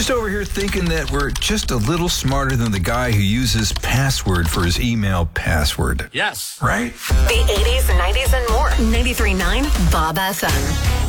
just over here thinking that we're just a little smarter than the guy who uses password for his email password. Yes. Right? The 80s, 90s, and more. 93.9 Bob FM.